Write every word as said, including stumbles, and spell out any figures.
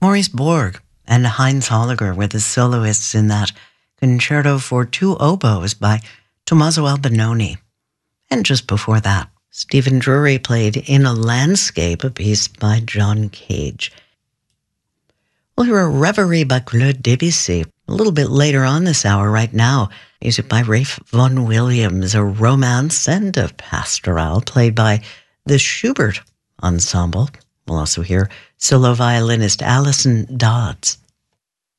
Maurice Borg and Heinz Holliger were the soloists in that concerto for two oboes by Tommaso Albinoni. And just before that, Stephen Drury played In a Landscape, a piece by John Cage. We'll hear a Reverie by Claude Debussy a little bit later on this hour. Right now, music by Ralph Vaughan Williams, a romance and a pastoral played by the Schubert Ensemble. We'll also hear solo violinist Alison Dodds.